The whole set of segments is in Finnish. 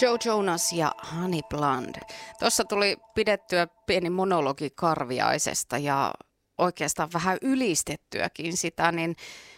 Joe Jonas ja Honey Blonde. Tuossa tuli pidettyä pieni monologi Karviaisesta ja oikeastaan vähän ylistettyäkin sitä, niin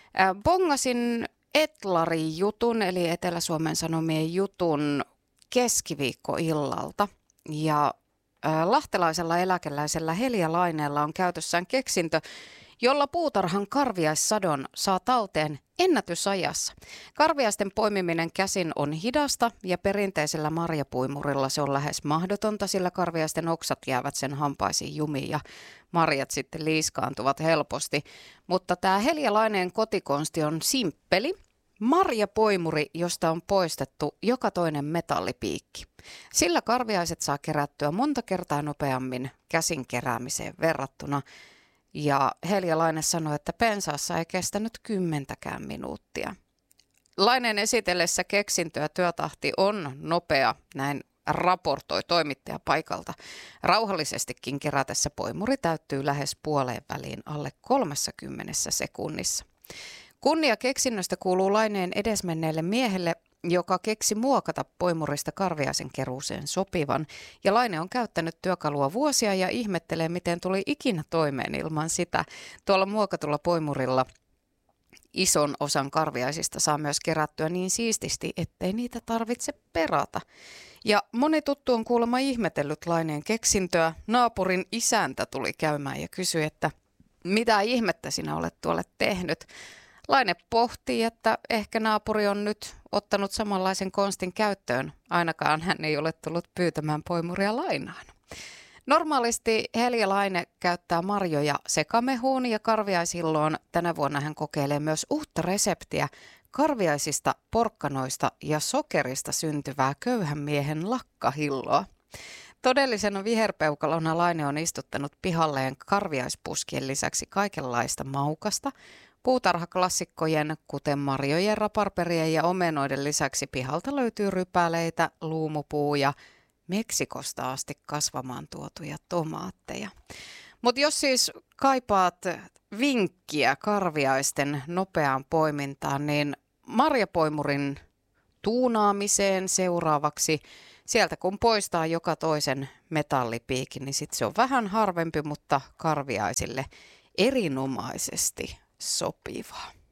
bongasin Etlari-jutun, eli Etelä-Suomen Sanomien jutun keskiviikkoillalta. Ja lahtelaisella eläkeläisellä Helja Laineella on käytössään keksintö, jolla puutarhan karviaissadon saa talteen ennätysajassa. Karviaisten poimiminen käsin on hidasta ja perinteisellä marjapuimurilla se on lähes mahdotonta, sillä karviaisten oksat jäävät sen hampaisiin jumiin ja marjat sitten liiskaantuvat helposti. Mutta tämä Helja Laineen kotikonsti on simppeli. Marjapoimuri, josta on poistettu joka toinen metallipiikki. Sillä karviaiset saa kerättyä monta kertaa nopeammin käsin keräämiseen verrattuna. Ja Helja Laine sanoi, että pensaassa ei kestänyt 10 minuuttia. Laineen esitellessä keksintöä työtahti on nopea, näin raportoi toimittaja paikalta. Rauhallisestikin kerätessä poimuri täyttyy lähes puoleen väliin alle 30 sekunnissa. Kunnia keksinnöstä kuuluu Laineen edesmenneelle miehelle, joka keksi muokata poimurista karviaisen keruuseen sopivan. Ja Laine on käyttänyt työkalua vuosia ja ihmettelee, miten tuli ikinä toimeen ilman sitä. Tuolla muokatulla poimurilla ison osan karviaisista saa myös kerättyä niin siististi, ettei niitä tarvitse perata. Ja moni tuttu on kuulemma ihmetellyt Laineen keksintöä. Naapurin isäntä tuli käymään ja kysyi, että mitä ihmettä sinä olet tuolle tehnyt. Laine pohtii, että ehkä naapuri on nyt ottanut samanlaisen konstin käyttöön. Ainakaan hän ei ole tullut pyytämään poimuria lainaan. Normaalisti Helja Laine käyttää marjoja sekamehuun ja karviaisilloon. Tänä vuonna hän kokeilee myös uutta reseptiä karviaisista, porkkanoista ja sokerista syntyvää köyhän miehen lakkahilloa. Todellisena viherpeukalona Laine on istuttanut pihalleen karviaispuskien lisäksi kaikenlaista maukasta. Puutarhaklassikkojen, kuten marjojen, raparperien ja omenoiden lisäksi pihalta löytyy rypäleitä, luumupuu ja Meksikosta asti kasvamaan tuotuja tomaatteja. Mutta jos siis kaipaat vinkkiä karviaisten nopeaan poimintaan, niin marjapoimurin tuunaamiseen seuraavaksi. Sieltä kun poistaa joka toisen metallipiikin, niin sitten se on vähän harvempi, mutta karviaisille erinomaisesti sopivaa.